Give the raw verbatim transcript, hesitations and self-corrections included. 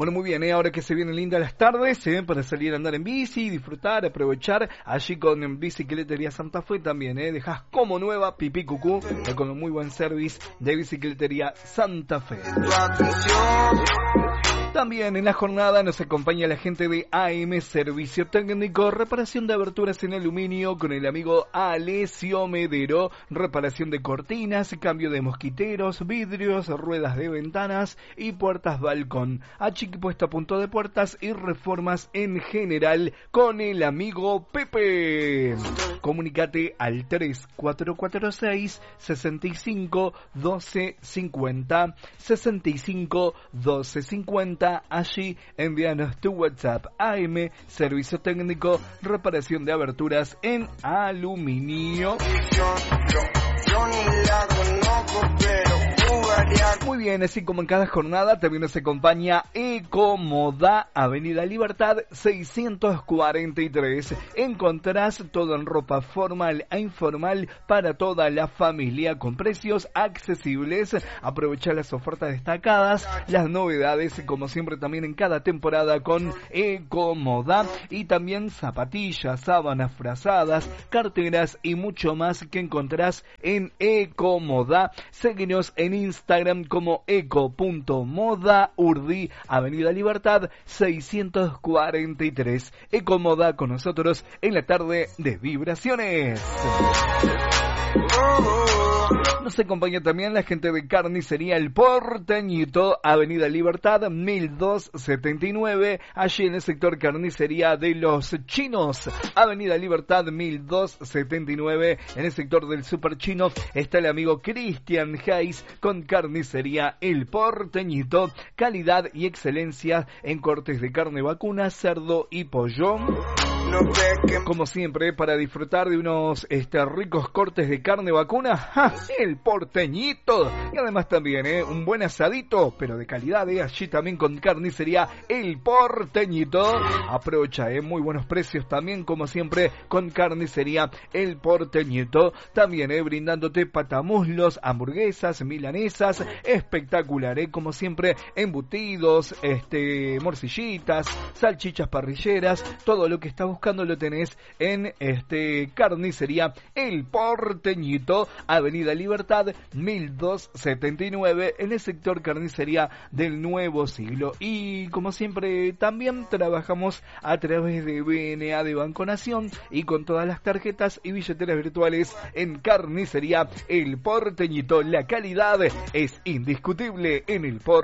Bueno, muy bien, ¿eh? Ahora que se vienen lindas las tardes, ¿eh? Para salir a andar en bici, disfrutar, aprovechar. Allí con Bicicletería Santa Fe también, ¿eh? Dejas como nueva, pipí cucú, eh, con un muy buen service de Bicicletería Santa Fe. También en la jornada nos acompaña la gente de A M Servicio Técnico, reparación de aberturas en aluminio con el amigo Alessio Medero, reparación de cortinas, cambio de mosquiteros, vidrios, ruedas de ventanas y puertas balcón, achiquipuesta punto de puertas y reformas en general con el amigo Pepe. Comunicate al tres cuatro cuatro seis, seis cinco, uno dos cinco cero, seis cinco, uno dos cinco cero. Allí envíanos tu WhatsApp. A M Servicio Técnico, reparación de aberturas en aluminio. Muy bien, así como en cada jornada también nos acompaña Ecomoda, Avenida Libertad seiscientos cuarenta y tres. Encontrás todo en ropa formal e informal para toda la familia con precios accesibles. Aprovecha las ofertas destacadas, las novedades, como siempre también en cada temporada con Ecomoda, y también zapatillas, sábanas, frazadas, carteras y mucho más que encontrás en Ecomoda. Seguinos en Instagram como eco punto moda urdi, Avenida Libertad seiscientos cuarenta y tres. Ecomoda con nosotros en la tarde de Vibraciones. Nos acompaña también la gente de Carnicería El Porteñito, Avenida Libertad mil doscientos setenta y nueve, allí en el sector Carnicería de los Chinos. Avenida Libertad mil doscientos setenta y nueve, en el sector del Super Chino está el amigo Cristian Hayes con Carnicería El Porteñito, calidad y excelencia en cortes de carne vacuna, cerdo y pollo. Como siempre, para disfrutar de unos este, ricos cortes de carne vacuna, ¡ja! El Porteñito. Y además también ¿eh? un buen asadito, pero de calidad, ¿eh? Allí también con Carnicería El Porteñito. Aprovecha, ¿eh? muy buenos precios también, como siempre, con Carnicería El Porteñito. También ¿eh? brindándote patamuslos, hamburguesas, milanesas, espectacular, ¿eh? como siempre, embutidos, este, morcillitas, salchichas parrilleras, todo lo que está buscando lo tenés en este Carnicería El Porteñito, Avenida Libertad mil doscientos setenta y nueve, en el sector Carnicería del Nuevo Siglo. Y como siempre también trabajamos a través de B N A de Banco Nación y con todas las tarjetas y billeteras virtuales en Carnicería El Porteñito. La calidad es indiscutible en El Porteñito.